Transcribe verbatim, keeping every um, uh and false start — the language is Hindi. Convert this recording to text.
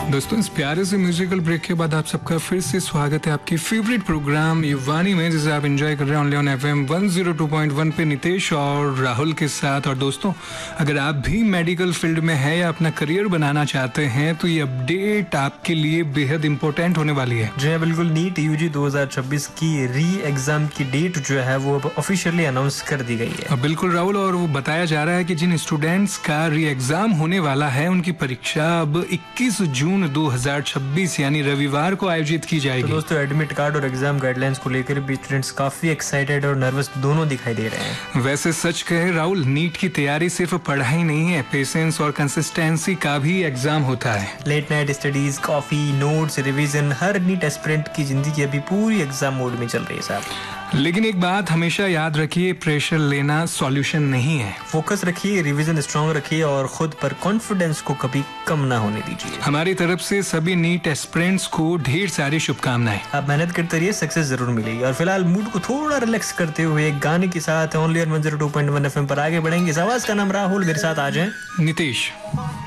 दोस्तों, इस प्यारे से म्यूजिकल ब्रेक के बाद आप सबका फिर से स्वागत है आपकी फेवरेट प्रोग्राम युवानी में, जिसे आप एंजॉय कर रहे हैं only on FM one zero two point one पे नितेश और राहुल के साथ। और दोस्तों, अगर आप भी मेडिकल फील्ड में है या अपना करियर बनाना चाहते हैं तो ये अपडेट आपके लिए बेहद इंपॉर्टेंट होने वाली है। जी हाँ, बिल्कुल। नीट यूजी दो हज़ार छब्बीस की री एग्जाम की डेट जो है वो अब ऑफिशियली अनाउंस कर दी गई है। बिल्कुल राहुल, और वो बताया जा रहा है कि जिन स्टूडेंट्स का री एग्जाम होने वाला है उनकी परीक्षा अब इक्कीस जून दो हज़ार छब्बीस यानी रविवार को आयोजित की जाएगी। तो दोस्तों, एडमिट कार्ड और एग्जाम गाइडलाइंस को लेकर भी स्टूडेंट्स काफी एक्साइटेड और नर्वस दोनों दिखाई दे रहे हैं। वैसे सच कहे राहुल, नीट की तैयारी सिर्फ पढ़ाई नहीं है, पेशेंस और कंसिस्टेंसी का भी एग्जाम होता है। Late night studies, coffee, notes, revision, हर नीट एस्पिरेंट की जिंदगी अभी पूरी एग्जाम मोड में चल रही है साहब। लेकिन एक बात हमेशा याद रखिए, प्रेशर लेना सॉल्यूशन नहीं है। फोकस रखिए, रिवीजन स्ट्रांग रखिए और खुद पर कॉन्फिडेंस को कभी कम ना होने दीजिए। हमारी तरफ से सभी नीट एस्पिरेंट्स को ढेर सारी शुभकामनाएं। आप मेहनत करते रहिए, सक्सेस जरूर मिलेगी। और फिलहाल मूड को थोड़ा रिलैक्स करते हुए एक गाने के साथ only on one zero two point one FM पर आगे बढ़ेंगे। इस आवाज का नाम राहुल, मेरे साथ आ जाएं नितेश।